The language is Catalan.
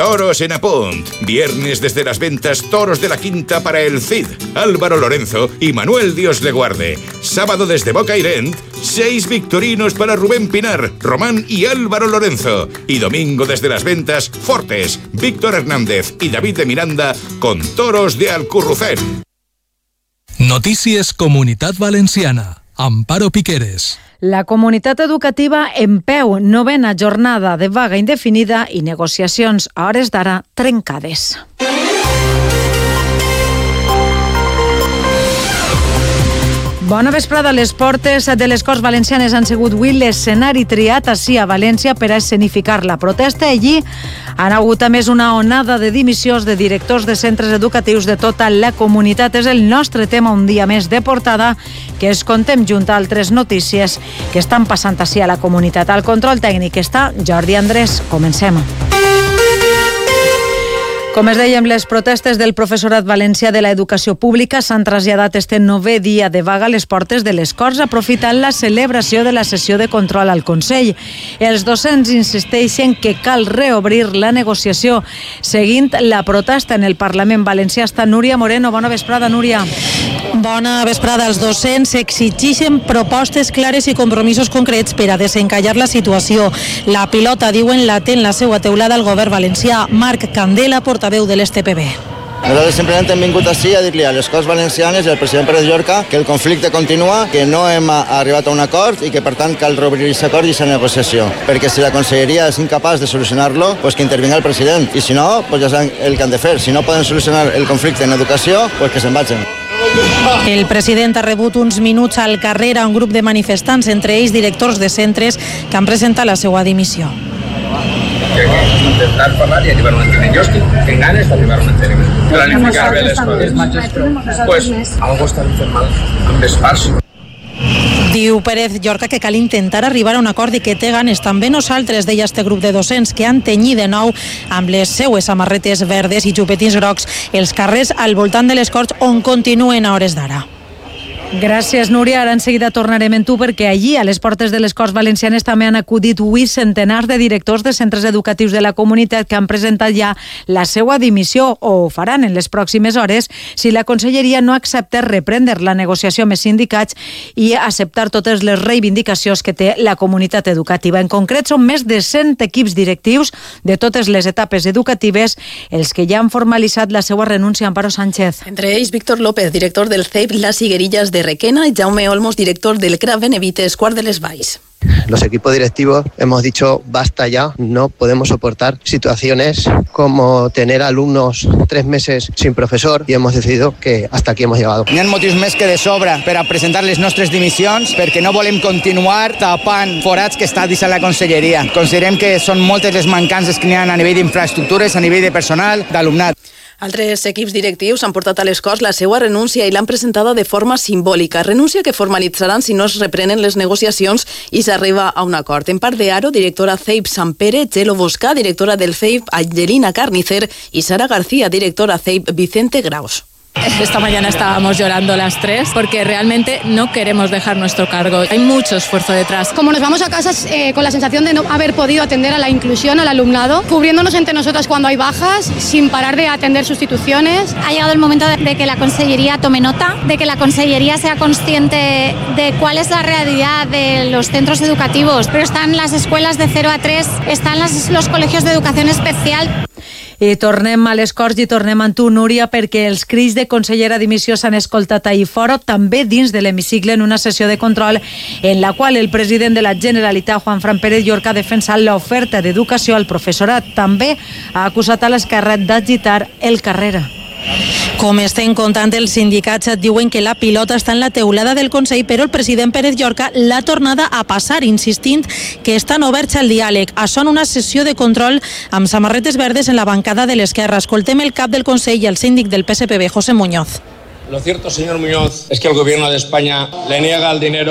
Toros en Apunt. Viernes desde las ventas, toros de la Quinta para el Cid, Álvaro Lorenzo y Manuel Dios le guarde. Sábado desde Bocairent, 6 victorinos para Rubén Pinar, Román y Álvaro Lorenzo. Y domingo desde las ventas, Fortes, Víctor Hernández y David de Miranda con toros de Alcurrucén. Notícies Comunitat Valenciana. Amparo Piqueres. La comunitat educativa en peu, 9a jornada de vaga indefinida i negociacions a hores d'ara trencades. Bona vesprada. Les portes de les Corts Valencianes han sigut avui l'escenari triat ací a València per a escenificar la protesta. Allí han hagut a més una onada de dimissions de directors de centres educatius de tota la comunitat. És el nostre tema un dia més de portada que es contem junt a altres notícies que estan passant ací a la comunitat. Al control tècnic està Jordi Andrés. Comencem. Com es dèiem, les protestes del professorat valencià de l'educació pública s'han traslladat este 9è dia de vaga a les portes de les Corts, aprofitant la celebració de la sessió de control al Consell. Els docents insisteixen que cal reobrir la negociació. Seguint la protesta en el Parlament valencià està Núria Moreno. Bona vesprada, Núria. Bona vesprada. Els docents exigeixen propostes clares i compromisos concrets per a desencallar la situació. La pilota, diuen, la té en la seva teulada el govern valencià. Marc Candela, portaveu de l'STPB. Nosaltres simplement hem vingut així a dir-li a les Corts Valencianes i al president Pérez Llorca que el conflicte continua, que no hem arribat a un acord i que per tant cal reobrir aquest acord i aquesta negociació. Perquè si la conselleria és incapaç de solucionar-lo, pues que intervingui el president. I si no, pues ja saben el que han de fer. Si no poden solucionar el conflicte en educació, pues que se'n vagin. El president ha rebut uns minuts al carrer a un grup de manifestants, entre ells directors de centres que han presentat la seva dimissió. Intentar parlar i arribar a un enteniment. Jo estic fent ganes d'arribar a un enteniment. Planificar bé les coses. Pues algo està fent mal amb les parts. Diu Pérez Llorca que cal intentar arribar a un acord i que té ganes també nosaltres, deia este grup de docents que han tenyit de nou amb les seues samarretes verdes i xupetins grocs els carrers al voltant de les Corts on continuen a hores d'ara. Gràcies, Núria. Ara en seguida tornarem en tu perquè allí, a les portes de les Corts Valencianes, també han acudit 8 centenars de directors de centres educatius de la comunitat que han presentat ja la seva dimissió o ho faran en les pròximes hores si la conselleria no accepta reprendre la negociació amb els sindicats i acceptar totes les reivindicacions que té la comunitat educativa. En concret, són més de 100 equips directius de totes les etapes educatives els que ja han formalitzat la seva renúncia. Amparo Sánchez. Entre ells, Víctor López, director del CEIP Las Higuerillas de Requena, y Jaume Olmos, director del CRA Benevites Quart de les Valls. Los equipos directivos hemos dicho basta ya, no podemos soportar situaciones como tener alumnos 3 meses sin profesor y hemos decidido que hasta aquí hemos llegado. N'hi ha motius més que de sobra per a presentar les nostres dimissions perquè no volem continuar tapant forats que està dins la conselleria. Considerem que són moltes les mancances que n'hi ha a nivell d'infraestructures, a nivell de personal, d'alumnat. Altres equips directius han portat a les Corts la seva renúncia i l'han presentada de forma simbòlica. Renúncia que formalitzaran si no es reprenen les negociacions i s'arriba a un acord. En part de Aro, directora CEIP Sant Pere, Gelo Boscà, directora del CEIP Angelina Carnicer y Sara García, directora CEIP Vicente Graus. Esta mañana estábamos llorando las 3 porque realmente no queremos dejar nuestro cargo. Hay mucho esfuerzo detrás. Como nos vamos a casa con la sensación de no haber podido atender a la inclusión, al alumnado, cubriéndonos entre nosotras cuando hay bajas, sin parar de atender sustituciones. Ha llegado el momento de que la consellería tome nota, de que la consellería sea consciente de cuál es la realidad de los centros educativos. Pero están las escuelas de 0 a 3, están los colegios de educación especial. I tornem a les Corts i tornem amb tu, Núria, perquè els crits de consellera dimissió s'han escoltat ahir fora, també dins de l'hemicicle, en una sessió de control en la qual el president de la Generalitat, Juanfran Pérez Llorca, ha defensat l'oferta d'educació al professorat. També ha acusat a l'esquerra d'agitar el carrer. Com estem contant, els sindicats diuen que la pilota està en la teulada del Consell, però el president Pérez Llorca l'ha tornada a passar, insistint que estan oberts al diàleg. Això en una sessió de control amb samarretes verdes en la bancada de l'esquerra. Escoltem el cap del Consell i el síndic del PSPB, José Muñoz. Lo cierto, señor Muñoz, es que el gobierno de España le niega el dinero